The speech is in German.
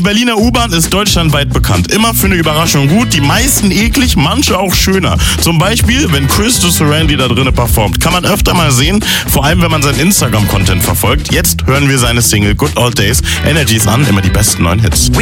Berliner U-Bahn ist deutschlandweit bekannt. Immer für eine Überraschung gut, die meisten eklig, manche auch schöner. Zum Beispiel, wenn Chris Durandy da drinnen performt. Kann man öfter mal sehen, vor allem wenn man seinen Instagram-Content verfolgt. Jetzt hören wir seine Single Good Old Days. Energy ist an, immer die besten neuen Hits.